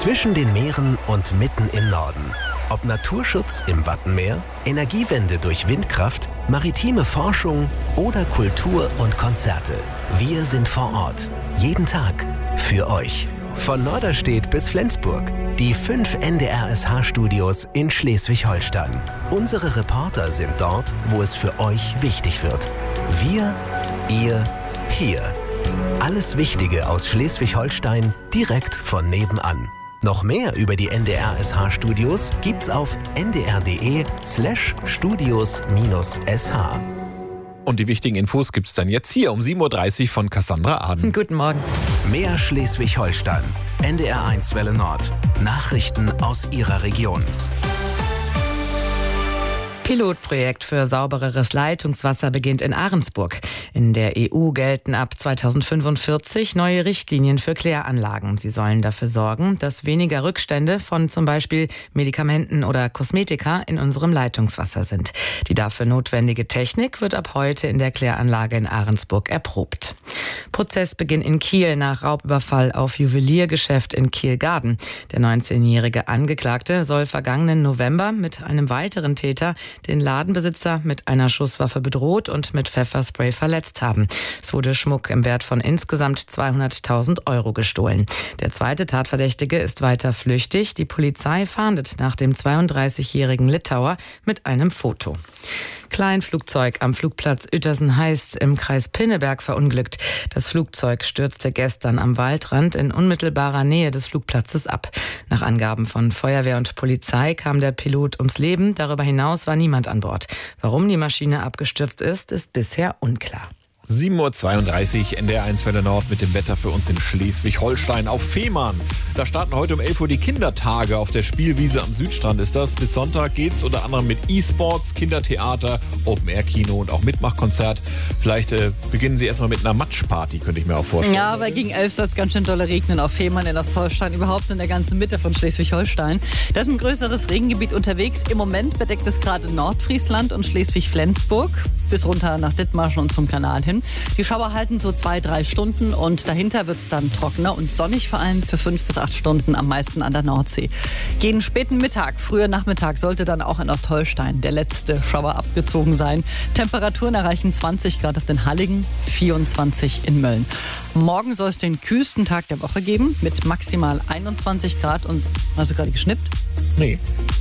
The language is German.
Zwischen den Meeren und mitten im Norden. Ob Naturschutz im Wattenmeer, Energiewende durch Windkraft, maritime Forschung oder Kultur und Konzerte. Wir sind vor Ort. Jeden Tag. Für euch. Von Norderstedt bis Flensburg. Die 5 NDR-SH-Studios in Schleswig-Holstein. Unsere Reporter sind dort, wo es für euch wichtig wird. Wir, ihr, hier. Alles Wichtige aus Schleswig-Holstein direkt von nebenan. Noch mehr über die NDR-SH-Studios gibt's auf ndr.de/studios-sh. Und die wichtigen Infos gibt's dann jetzt hier um 7.30 Uhr von Cassandra Aden. Guten Morgen. Mehr Schleswig-Holstein. NDR1 Welle Nord. Nachrichten aus Ihrer Region. Pilotprojekt für saubereres Leitungswasser beginnt in Ahrensburg. In der EU gelten ab 2045 neue Richtlinien für Kläranlagen. Sie sollen dafür sorgen, dass weniger Rückstände von zum Beispiel Medikamenten oder Kosmetika in unserem Leitungswasser sind. Die dafür notwendige Technik wird ab heute in der Kläranlage in Ahrensburg erprobt. Prozessbeginn in Kiel nach Raubüberfall auf Juweliergeschäft in Kiel-Garden. Der 19-jährige Angeklagte soll vergangenen November mit einem weiteren Täter den Ladenbesitzer mit einer Schusswaffe bedroht und mit Pfefferspray verletzt haben. Es wurde Schmuck im Wert von insgesamt 200.000 Euro gestohlen. Der zweite Tatverdächtige ist weiter flüchtig. Die Polizei fahndet nach dem 32-jährigen Litauer mit einem Foto. Kleinflugzeug am Flugplatz Uetersen-Heist im Kreis Pinneberg verunglückt. Das Flugzeug stürzte gestern am Waldrand in unmittelbarer Nähe des Flugplatzes ab. Nach Angaben von Feuerwehr und Polizei kam der Pilot ums Leben. Darüber hinaus war niemand an Bord. Warum die Maschine abgestürzt ist bisher unklar. 7.32 Uhr, NDR1 Welle Nord mit dem Wetter für uns in Schleswig-Holstein auf Fehmarn. Da starten heute um 11 Uhr die Kindertage auf der Spielwiese am Südstrand. Ist das? Bis Sonntag geht's unter anderem mit E-Sports, Kindertheater, Open-Air-Kino und auch Mitmachkonzert. Vielleicht beginnen Sie erstmal mit einer Matschparty, könnte ich mir auch vorstellen. Ja, aber gegen 11 soll es ganz schön dolle regnen auf Fehmarn in Ostholstein, überhaupt in der ganzen Mitte von Schleswig-Holstein. Da ist ein größeres Regengebiet unterwegs. Im Moment bedeckt es gerade Nordfriesland und Schleswig-Flensburg bis runter nach Dithmarschen und zum Kanal hin. Die Schauer halten so 2-3 Stunden und dahinter wird es dann trockener und sonnig, vor allem für 5 bis 8 Stunden, am meisten an der Nordsee. Gegen späten Mittag, früher Nachmittag sollte dann auch in Ostholstein der letzte Schauer abgezogen sein. Temperaturen erreichen 20 Grad auf den Halligen, 24 in Mölln. Morgen soll es den kühlsten Tag der Woche geben mit maximal 21 Grad und, hast du gerade geschnippt? Nee.